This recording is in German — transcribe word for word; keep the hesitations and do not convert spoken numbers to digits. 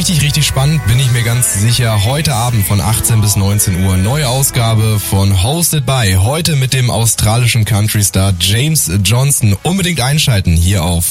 richtig, richtig spannend, bin ich mir ganz sicher. Heute Abend von achtzehn bis neunzehn Uhr, neue Ausgabe von Hosted by. Heute mit dem australischen Country-Star James Johnson. Unbedingt einschalten hier auf